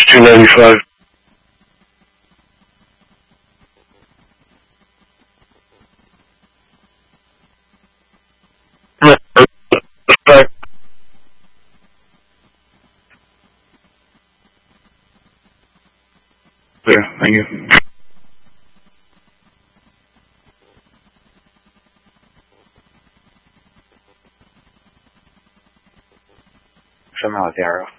295. Clear, thank you. 上面好，加油。